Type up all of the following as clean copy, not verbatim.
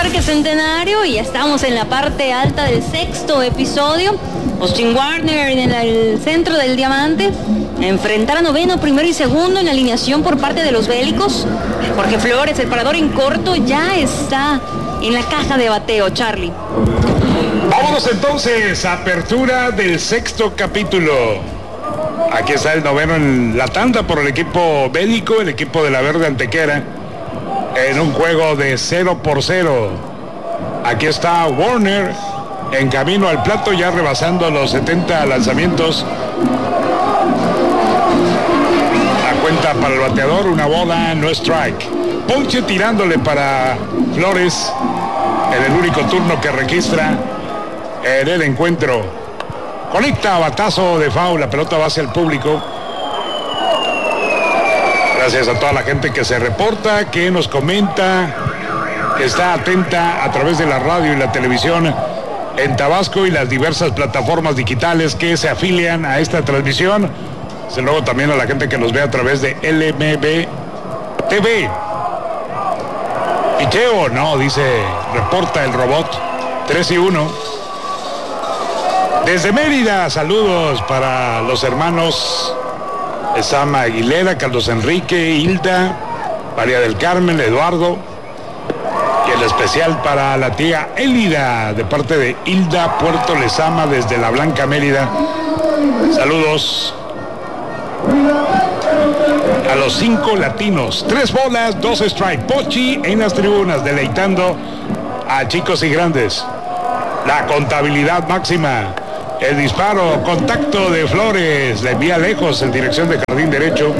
Parque Centenario y ya estamos en la parte alta del sexto episodio. Austin Warner en el centro del diamante. Enfrentar a noveno, primero y segundo en la alineación por parte de los bélicos. Jorge Flores, el parador en corto, ya está en la caja de bateo, Charlie. Vámonos entonces, apertura del sexto capítulo. Aquí está el noveno en la tanda por el equipo bélico, el equipo de la Verde Antequera, en un juego de 0-0. Aquí está Warner en camino al plato, ya rebasando los 70 lanzamientos. La cuenta para el bateador, una bola, no strike. Ponche tirándole para Flores en el único turno que registra en el encuentro. Conecta batazo de foul, la pelota va hacia el público. Gracias a toda la gente que se reporta, que nos comenta, que está atenta a través de la radio y la televisión en Tabasco y las diversas plataformas digitales que se afilian a esta transmisión. Desde luego también a la gente que nos ve a través de LMB TV. Picheo, no, dice, reporta el robot. 3-1. Desde Mérida, saludos para los hermanos Esama Aguilera, Carlos Enrique, Hilda, María del Carmen, Eduardo, y el especial para la tía Élida, de parte de Hilda Puerto Lezama, desde La Blanca, Mérida. Saludos a los 5 latinos. 3 bolas, 2 strike. Pochi en las tribunas, deleitando a chicos y grandes. La contabilidad máxima. El disparo, contacto de Flores, la envía lejos en dirección de jardín derecho.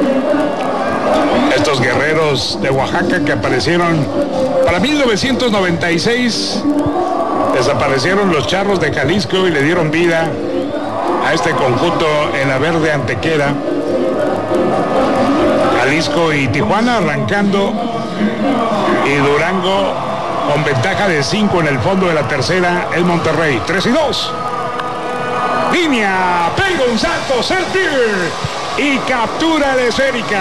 Estos guerreros de Oaxaca que aparecieron para 1996, desaparecieron los Charros de Jalisco y le dieron vida a este conjunto en la Verde Antequera. Jalisco y Tijuana arrancando, y Durango con ventaja de 5 en el fondo de la tercera, el Monterrey. 3-2. Línea, pega un salto, Sertir y captura de esférica.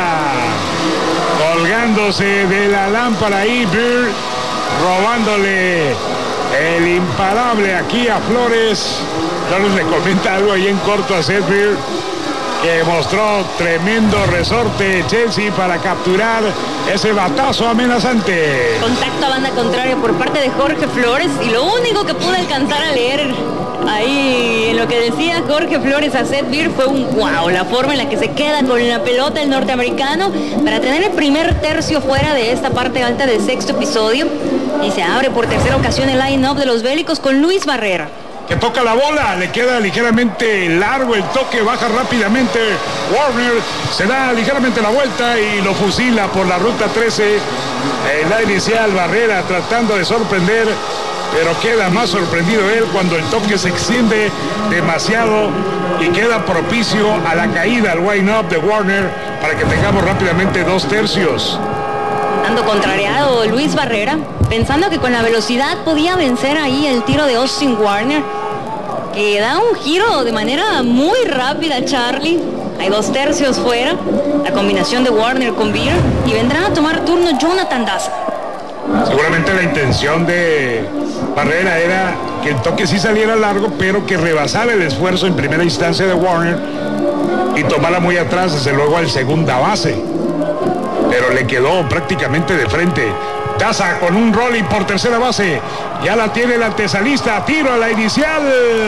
Colgándose de la lámpara ahí, Bird, robándole el imparable aquí a Flores. Flores le comenta algo ahí en corto a Seth Bird, que mostró tremendo resorte Chelsea para capturar ese batazo amenazante. Contacto a banda contraria por parte de Jorge Flores, y lo único que pude alcanzar a leer ahí en lo que decía Jorge Flores a Seth Bird fue un wow, la forma en la que se queda con la pelota el norteamericano para tener el primer tercio fuera de esta parte alta del sexto episodio, y se abre por tercera ocasión el line-up de los bélicos con Luis Barrera, que toca la bola, le queda ligeramente largo el toque, baja rápidamente Warner, se da ligeramente la vuelta y lo fusila por la ruta 13. En la inicial, Barrera tratando de sorprender, pero queda más sorprendido él cuando el toque se extiende demasiado y queda propicio a la caída, al wind-up de Warner, para que tengamos rápidamente 2 tercios. Ando contrariado Luis Barrera, pensando que con la velocidad podía vencer ahí el tiro de Austin Warner, que da un giro de manera muy rápida, Charlie. Hay 2 tercios fuera, la combinación de Warner con Beer, y vendrá a tomar turno Jonathan Daza. Seguramente la intención de Barrera era que el toque sí saliera largo, pero que rebasara el esfuerzo en primera instancia de Warner y tomara muy atrás, desde luego, al segunda base. Pero le quedó prácticamente de frente. Daza con un rolling por tercera base. Ya la tiene el antesalista. Tiro a la inicial.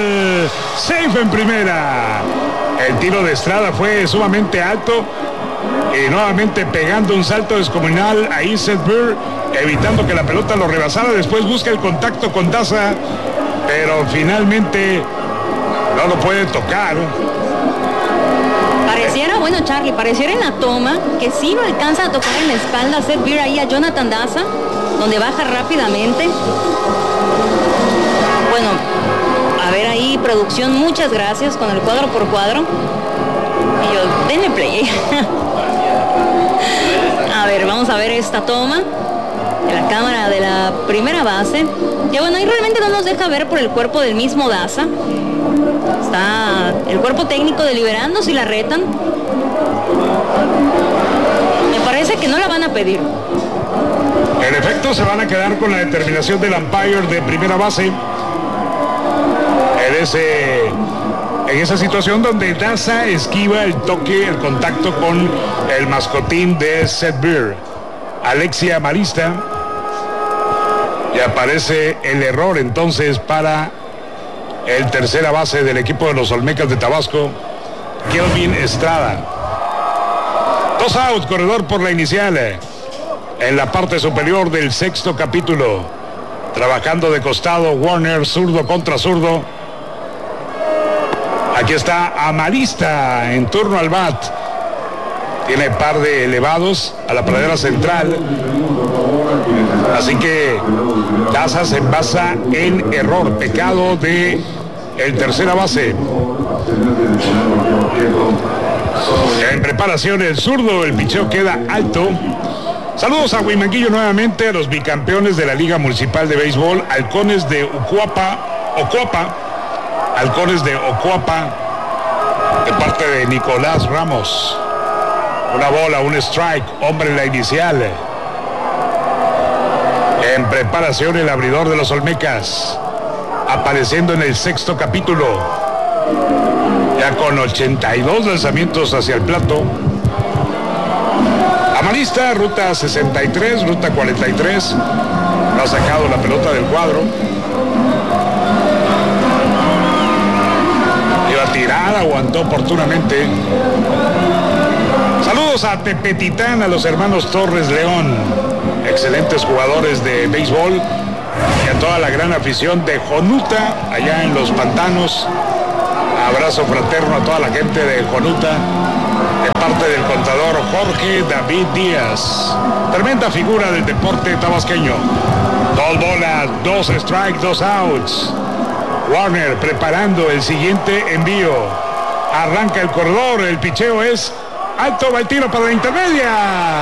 Safe en primera. El tiro de Estrada fue sumamente alto. Y nuevamente pegando un salto descomunal ahí Seth Bird, evitando que la pelota lo rebasara. Después busca el contacto con Daza, pero finalmente no lo puede tocar. Pareciera, bueno, Charlie, pareciera en la toma que sí lo alcanza a tocar en la espalda Seth Bird ahí a Jonathan Daza, donde baja rápidamente. Bueno, a ver ahí, producción, muchas gracias con el cuadro por cuadro. Y yo, denle play. A ver, vamos a ver esta toma de la cámara de la primera base. Que bueno, ahí realmente no nos deja ver por el cuerpo del mismo Daza. Está el cuerpo técnico deliberando si la retan. Me parece que no la van a pedir. En efecto, se van a quedar con la determinación del umpire de primera base. En esa situación donde Daza esquiva el toque, el contacto con el mascotín de Seth Beer, Alexia Marista. Y aparece el error entonces para el tercera base del equipo de los Olmecas de Tabasco, Kelvin Estrada. 2 outs, corredor por la inicial. En la parte superior del sexto capítulo, trabajando de costado Warner, zurdo contra zurdo. Aquí está Amarista en turno al bat. Tiene par de elevados a la pradera central. Así que Daza se basa en error, pecado de el tercera base. En preparación el zurdo, el picheo queda alto. Saludos a Huimanguillo nuevamente, a los bicampeones de la Liga Municipal de Béisbol, Halcones de Ocuapa, Halcones de Ocuapa, de parte de Nicolás Ramos. Una bola, un strike, hombre en la inicial. En preparación el abridor de los Olmecas, apareciendo en el sexto capítulo, ya con 82 lanzamientos hacia el plato. Amarista, ruta 63, ruta 43, no ha sacado la pelota del cuadro. Iba tirada, aguantó oportunamente. Saludos a Tepetitán, a los hermanos Torres León, excelentes jugadores de béisbol, y a toda la gran afición de Jonuta, allá en los pantanos. Abrazo fraterno a toda la gente de Jonuta, de parte del contador Jorge David Díaz. Tremenda figura del deporte tabasqueño. 2 bolas, 2 strikes, 2 outs. Warner preparando el siguiente envío. Arranca el corredor, el picheo es alto, va el tiro para la intermedia.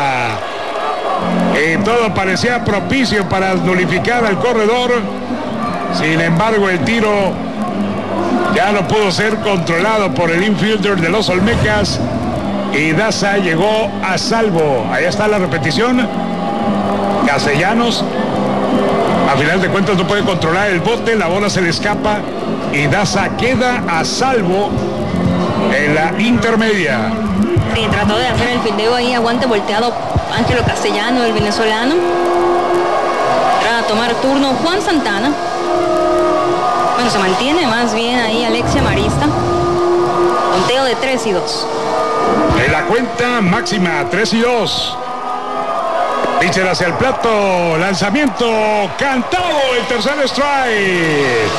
Y todo parecía propicio para nulificar al corredor. Sin embargo, el tiro ya no pudo ser controlado por el infielder de los Olmecas. Y Daza llegó a salvo. Ahí está la repetición. Castellanos, a final de cuentas, no puede controlar el bote. La bola se le escapa. Y Daza queda a salvo en la intermedia. Sí, trató de hacer el fildeo ahí, aguante volteado Ángelo Castellano, el venezolano. Para tomar turno Juan Santana. Bueno, se mantiene más bien ahí Alexia Marista. Conteo de 3-2. En la cuenta máxima, 3-2. Pitcher hacia el plato, lanzamiento cantado, el tercer strike.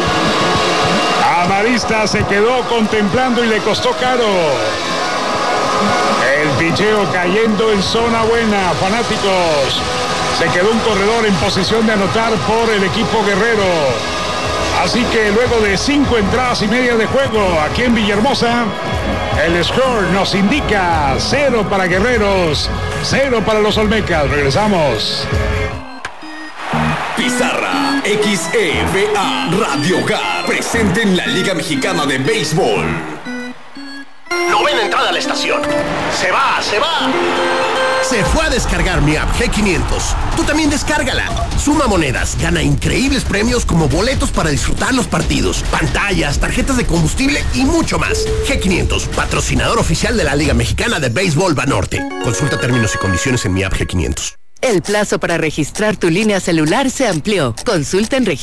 Amarista se quedó contemplando y le costó caro. El picheo cayendo en zona buena, fanáticos. Se quedó un corredor en posición de anotar por el equipo guerrero. Así que luego de 5 entradas y media de juego aquí en Villahermosa, el score nos indica 0 para Guerreros, 0 para los Olmecas. Regresamos. Pizarra XEVA Radio Hogar, presente en la Liga Mexicana de Béisbol. Novena entrada a la estación. Se va. Se fue a descargar mi app G500. Tú también descárgala. Suma monedas, gana increíbles premios como boletos para disfrutar los partidos, pantallas, tarjetas de combustible y mucho más. G500, patrocinador oficial de la Liga Mexicana de Béisbol Banorte. Consulta términos y condiciones en mi app G500. El plazo para registrar tu línea celular se amplió. Consulta en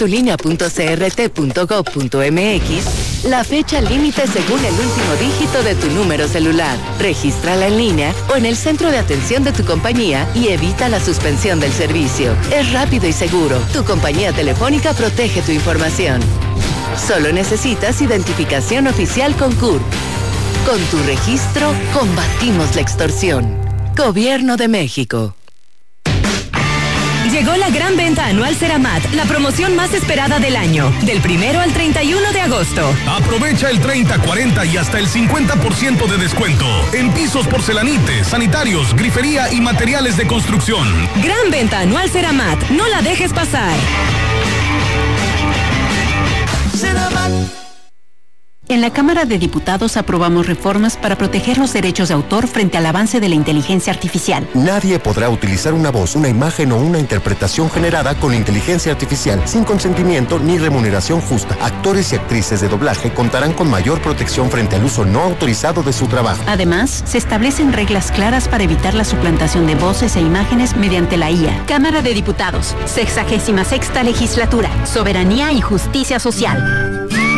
registratulinea.crt.gov.mx la fecha límite según el último dígito de tu número celular. Regístrala en línea o en el centro de atención de tu compañía y evita la suspensión del servicio. Es rápido y seguro. Tu compañía telefónica protege tu información. Solo necesitas identificación oficial con CURP. Con tu registro, combatimos la extorsión. Gobierno de México. Llegó la gran venta anual Ceramat, la promoción más esperada del año, del 1 al 31 de agosto. Aprovecha el 30, 40 y hasta el 50% de descuento en pisos, porcelanites, sanitarios, grifería y materiales de construcción. Gran venta anual Ceramat, no la dejes pasar. Ceramat. En la Cámara de Diputados aprobamos reformas para proteger los derechos de autor frente al avance de la inteligencia artificial. Nadie podrá utilizar una voz, una imagen o una interpretación generada con inteligencia artificial sin consentimiento ni remuneración justa. Actores y actrices de doblaje contarán con mayor protección frente al uso no autorizado de su trabajo. Además, se establecen reglas claras para evitar la suplantación de voces e imágenes mediante la IA. Cámara de Diputados, 66ª Legislatura, Soberanía y Justicia Social.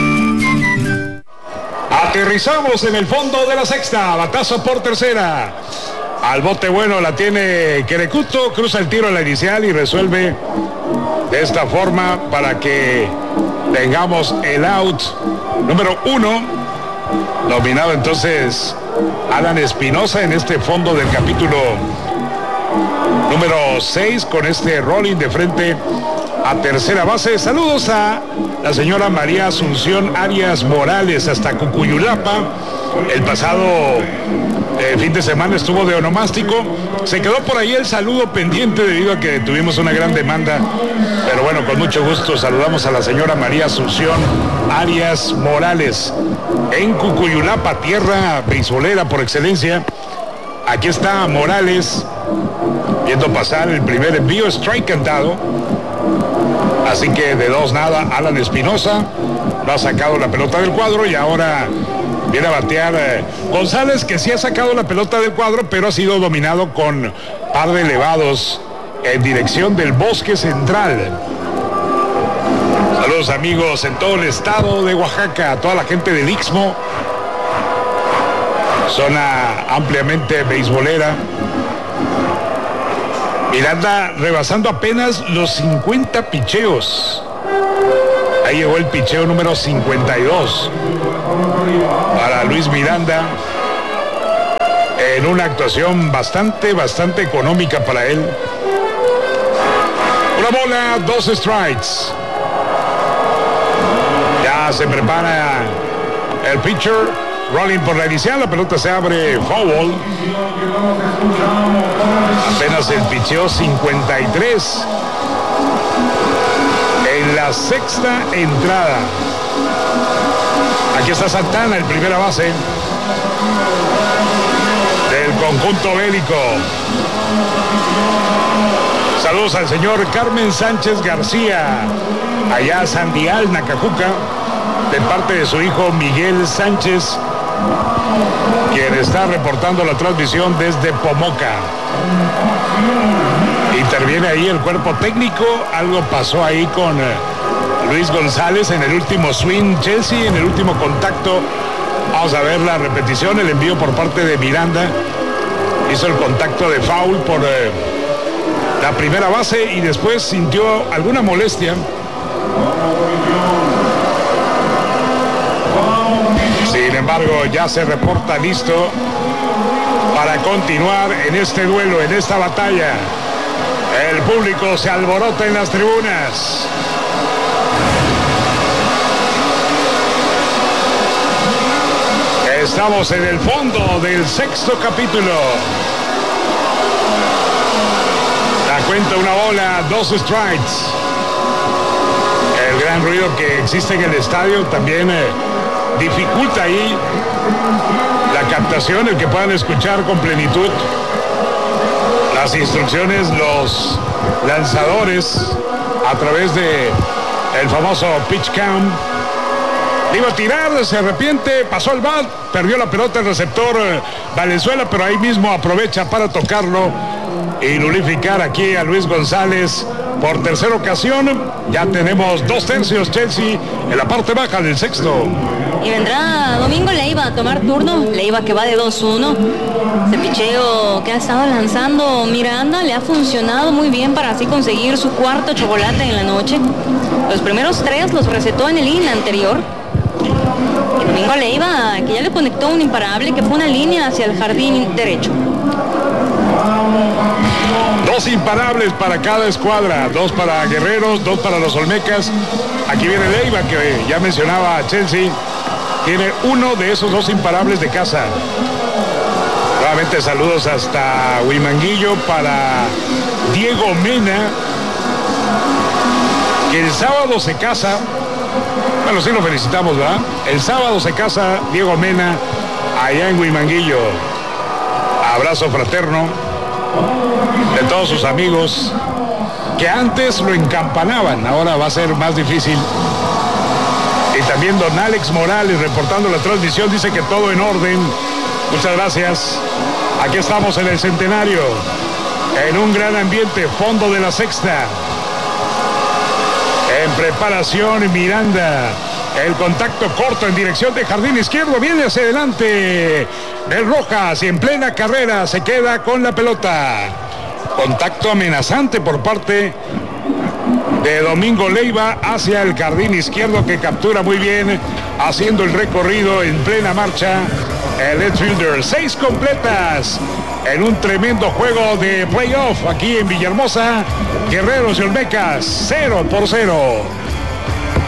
Aterrizamos en el fondo de la sexta, batazo por tercera. Al bote bueno la tiene Querecuto, cruza el tiro a la inicial y resuelve de esta forma para que tengamos el out número 1. Dominado entonces Alan Espinosa en este fondo del capítulo número 6 con este rolling de frente a tercera base. Saludos a la señora María Asunción Arias Morales hasta Cucuyulapa. El pasado fin de semana estuvo de onomástico. Se quedó por ahí el saludo pendiente debido a que tuvimos una gran demanda. Pero bueno, con mucho gusto saludamos a la señora María Asunción Arias Morales en Cucuyulapa, tierra beisbolera por excelencia. Aquí está Morales viendo pasar el primer envío, strike cantado. Así que de 2-0, Alan Espinosa no ha sacado la pelota del cuadro y ahora viene a batear González, que sí ha sacado la pelota del cuadro, pero ha sido dominado con par de elevados en dirección del Bosque Central. Saludos amigos en todo el estado de Oaxaca, a toda la gente del Istmo, zona ampliamente beisbolera. Miranda rebasando apenas los 50 picheos. Ahí llegó el picheo número 52 para Luis Miranda, en una actuación bastante económica para él. Una bola, 2 strikes. Ya se prepara el pitcher. Rolling por la inicial, la pelota se abre foul. Apenas el picheo 53 en la sexta entrada. Aquí está Santana, el primera base del conjunto bélico. Saludos al señor Carmen Sánchez García, allá a Sandial, Nacajuca, de parte de su hijo Miguel Sánchez, quien está reportando la transmisión desde Pomoca. Interviene ahí el cuerpo técnico. Algo pasó ahí con Luis González en el último swing Chelsea, en el último contacto. Vamos a ver la repetición, el envío por parte de Miranda. Hizo el contacto de foul por la primera base y después sintió alguna molestia. Sin embargo, ya se reporta listo para continuar en este duelo, en esta batalla. El público se alborota en las tribunas. Estamos en el fondo del sexto capítulo. La cuenta, una bola, 2 strikes. El gran ruido que existe en el estadio también dificulta ahí la captación, el que puedan escuchar con plenitud las instrucciones, los lanzadores a través de el famoso pitch count. Iba a tirar, se arrepiente, pasó al bat, perdió la pelota el receptor Valenzuela, pero ahí mismo aprovecha para tocarlo y nulificar aquí a Luis González por tercera ocasión. Ya tenemos 2/3 Chelsea en la parte baja del sexto. Y vendrá Domingo Leiva a tomar turno. Leiva que va de 2-1. Este picheo que ha estado lanzando Miranda le ha funcionado muy bien para así conseguir su cuarto chocolate en la noche. Los primeros 3 los recetó en el inning anterior. Y Domingo Leiva, que ya le conectó un imparable que fue una línea hacia el jardín derecho. 2 imparables para cada escuadra, 2 para Guerreros, 2 para los Olmecas. Aquí viene Leiva, que ya mencionaba a Chelsea. Tiene uno de esos 2 imparables de casa. Nuevamente saludos hasta Huimanguillo para Diego Mena, que el sábado se casa Bueno, sí lo felicitamos, ¿verdad? El sábado se casa Diego Mena allá en Huimanguillo. Abrazo fraterno de todos sus amigos que antes lo encampanaban, ahora va a ser más difícil. Y también don Alex Morales reportando la transmisión, dice que todo en orden. Muchas gracias. Aquí estamos en el Centenario, en un gran ambiente, fondo de la sexta. En preparación Miranda, el contacto corto en dirección de jardín izquierdo, viene hacia adelante el Rojas y en plena carrera se queda con la pelota. Contacto amenazante por parte de Domingo Leiva hacia el jardín izquierdo, que captura muy bien, haciendo el recorrido en plena marcha el left fielder. 6 completas en un tremendo juego de playoff aquí en Villahermosa. Guerreros y Olmecas 0-0.